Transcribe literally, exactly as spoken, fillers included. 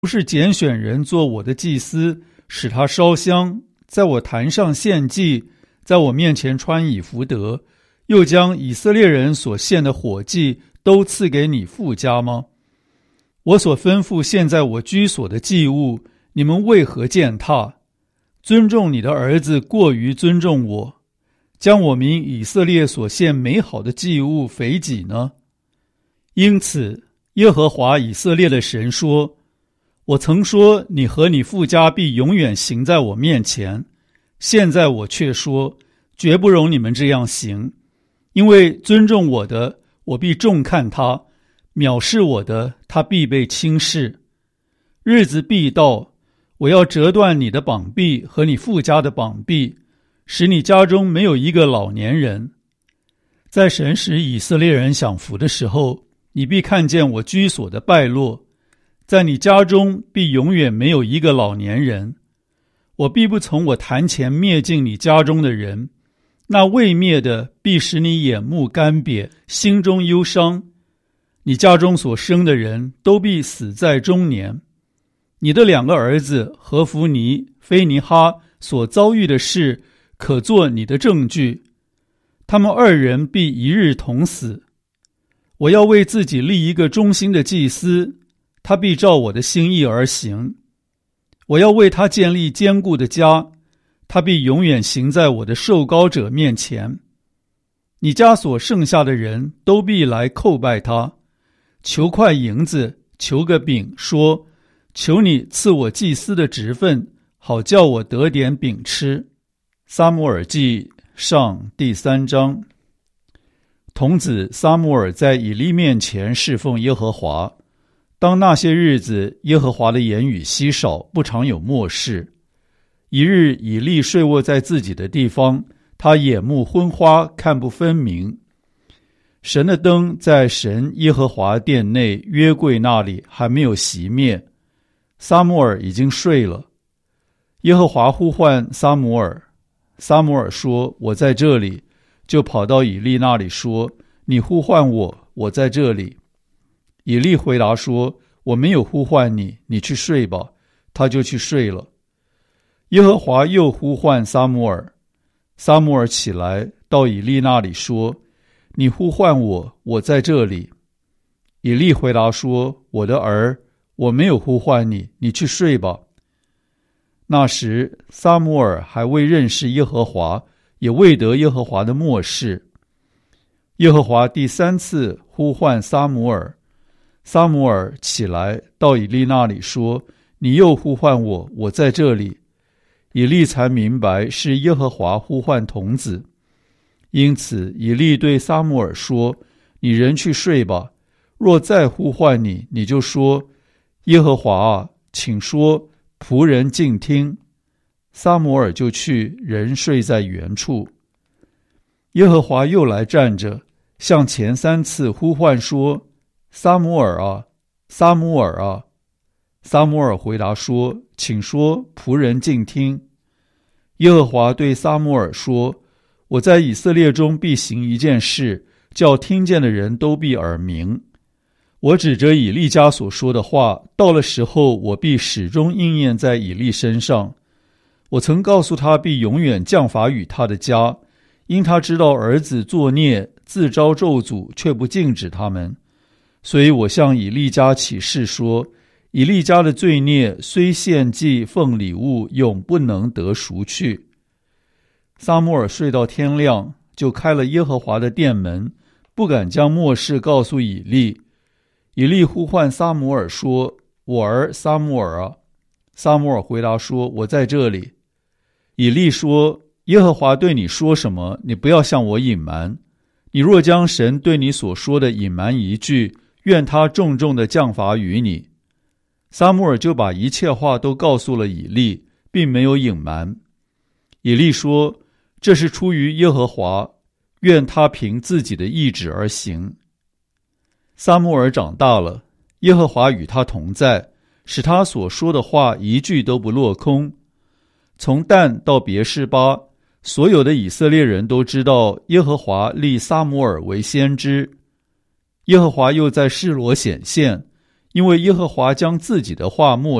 不是拣选人做我的祭司，使他烧香，在我坛上献祭，在我面前穿以福德，又将以色列人所献的火祭都赐给你父家吗？我所吩咐现在我居所的祭物，你们为何践踏？尊重你的儿子过于尊重我，将我民以色列所献美好的祭物肥己呢？因此耶和华以色列的神说，我曾说你和你父家必永远行在我面前，现在我却说绝不容你们这样行，因为尊重我的，我必重看他，藐视我的，他必被轻视。日子必到，我要折断你的膀臂和你父家的膀臂，使你家中没有一个老年人。在神使以色列人享福的时候，你必看见我居所的败落，在你家中必永远没有一个老年人。我必不从我坛前灭尽你家中的人，那未灭的必使你眼目干瘪，心中忧伤。你家中所生的人都必死在中年。你的两个儿子何弗尼、菲尼哈所遭遇的事，可作你的证据。他们二人必一日同死。我要为自己立一个忠心的祭司，他必照我的心意而行。我要为他建立坚固的家，他必永远行在我的受膏者面前。你家所剩下的人都必来叩拜他，求块银子，求个饼，说，求你赐我祭司的职分，好叫我得点饼吃。撒母耳记上第三章。童子撒母耳在以利面前侍奉耶和华。当那些日子，耶和华的言语稀少，不常有默示。一日，以利睡卧在自己的地方，他眼目昏花，看不分明。神的灯在神耶和华殿内约柜那里还没有熄灭，撒母耳已经睡了。耶和华呼唤撒母耳，撒母耳说，我在这里，就跑到以利那里说，你呼唤我，我在这里。以利回答说，我没有呼唤你，你去睡吧。他就去睡了。耶和华又呼唤撒母耳，撒母耳起来到以利那里说，你呼唤我，我在这里。以利回答说，我的儿，我没有呼唤你，你去睡吧。那时撒母耳还未认识耶和华，也未得耶和华的默示。耶和华第三次呼唤撒母耳，撒母耳起来到以利那里说，你又呼唤我，我在这里。以利才明白是耶和华呼唤童子。因此以利对撒母耳说，你人去睡吧，若再呼唤你，你就说，耶和华啊，请说，仆人静听。撒母耳就去，人睡在原处。耶和华又来站着，向前三次呼唤说，撒母耳啊，撒母耳啊。撒母耳回答说，请说，仆人静听。耶和华对撒母耳说，我在以色列中必行一件事，叫听见的人都必耳鸣。我指着以利家所说的话，到了时候，我必始终应验在以利身上。我曾告诉他，必永远降罚与他的家，因他知道儿子作孽，自招咒诅，却不禁止他们。所以我向以利家起誓说，以利家的罪孽虽献祭奉礼物，永不能得赎去。撒母耳睡到天亮，就开了耶和华的殿门，不敢将末事告诉以利。以利呼唤撒母耳说，我儿撒母耳啊。撒母耳回答说，我在这里。以利说，耶和华对你说什么，你不要向我隐瞒。你若将神对你所说的隐瞒一句，愿他重重的降罚于你。撒母耳就把一切话都告诉了以利，并没有隐瞒。以利说，这是出于耶和华，愿他凭自己的意志而行。撒母耳长大了，耶和华与他同在，使他所说的话一句都不落空。从但到别是巴，所有的以色列人都知道耶和华立撒母耳为先知。耶和华又在示罗显现， 因为耶和华将自己的话默